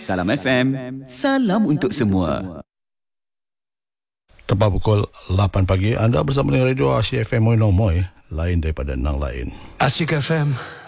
Salam FM, salam untuk semua. Tepat pukul 8 pagi, anda bersama dengan Radio Asyik FM Moy Moy, lain daripada nang lain. Asyik FM